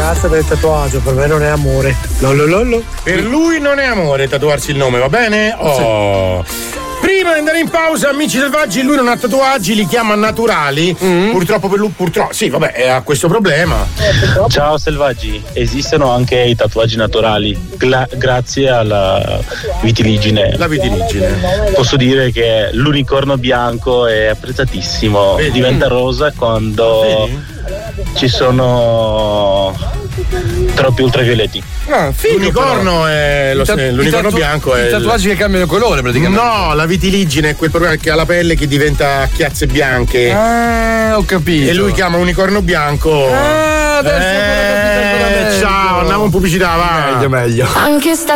grazie per il tatuaggio, per me non è amore. Lolololo. Per lui non è amore tatuarsi il nome, va bene? Oh. Sì. Prima di andare in pausa, amici selvaggi, lui non ha tatuaggi, li chiama naturali. Purtroppo per lui, sì, vabbè, ha questo problema. Ciao selvaggi, esistono anche i tatuaggi naturali, grazie alla vitiligine. La vitiligine. Posso dire che l'unicorno bianco è apprezzatissimo. Vedi? Diventa rosa quando ci sono troppi ultravioletti. L'unicorno è l'unicorno bianco è i tatuaggi che cambiano colore praticamente. No, la vitiligine è quel problema che ha la pelle che diventa a chiazze bianche. Ho capito. E lui chiama unicorno bianco. Adesso ciao, andiamo in pubblicità, va. Meglio. Anche